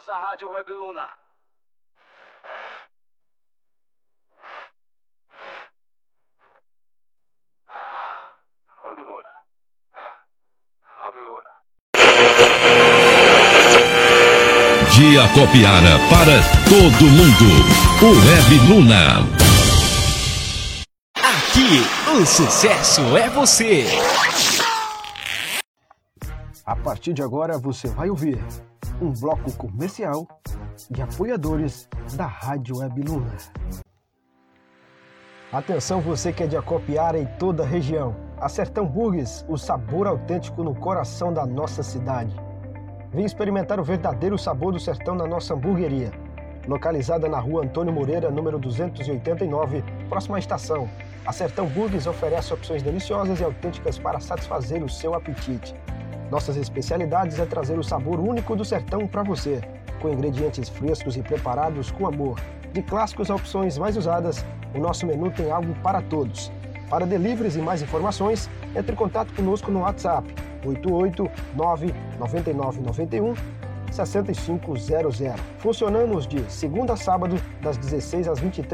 nossa Rádio Web Luna. De Acopiara para todo mundo, o Web Luna. Aqui, o sucesso é você. A partir de agora você vai ouvir um bloco comercial de apoiadores da Rádio Web Luna. Atenção você que é de Acopiara e toda a região. A Sertão Burgers, o sabor autêntico no coração da nossa cidade. Vem experimentar o verdadeiro sabor do sertão na nossa hamburgueria. Localizada na rua Antônio Moreira, número 289, próxima à estação. A Sertão Burgers oferece opções deliciosas e autênticas para satisfazer o seu apetite. Nossas especialidades é trazer o sabor único do sertão para você, com ingredientes frescos e preparados com amor. De clássicos a opções mais usadas, o nosso menu tem algo para todos. Para deliveries e mais informações, entre em contato conosco no WhatsApp 889-9991-6500. Funcionamos de segunda a sábado, das 16 às 23h.